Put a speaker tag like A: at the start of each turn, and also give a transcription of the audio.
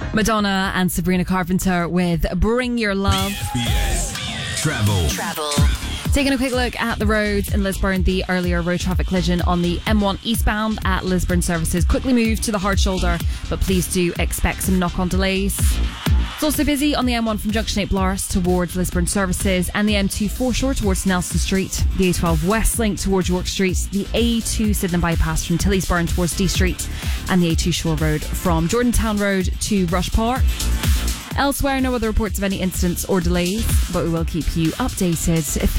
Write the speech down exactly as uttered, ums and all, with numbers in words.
A: Madonna and Sabrina Carpenter with Bring Your Love.
B: B S Travel.
C: Travel.
A: Taking a quick look at the roads in Lisburn, the earlier road traffic collision on the M one eastbound at Lisburn services quickly moved to the hard shoulder, but please do expect some knock-on delays. It's also busy on the M one from Junction eight Blaris towards Lisburn services, and the M two foreshore towards Nelson Street, the A twelve West Link towards York Street, the A two Sydenham bypass from Tillysburn towards D Street, and the A two Shore Road from Jordantown Road to Rush Park. Elsewhere, no other reports of any incidents or delays, but we will keep you updated.